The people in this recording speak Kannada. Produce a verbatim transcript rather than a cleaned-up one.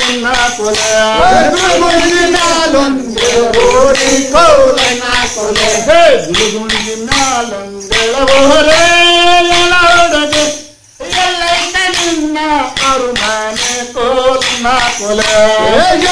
ನಾಕೊಲೆ ಮುಂದಿನಾಲೊಂದೆ ಓಡಿ ಕೋಲೆ ನಾಕೊಲೆ ಮುಂದಿನಾಲೊಂದೆಳ ಓರೆ ಎಳೊಡಗೆ ಎಲ್ಲೈತ ನಿನ್ನ ಅರುಮನೆ ಕೋಲ್ ನಾಕೊಲೆ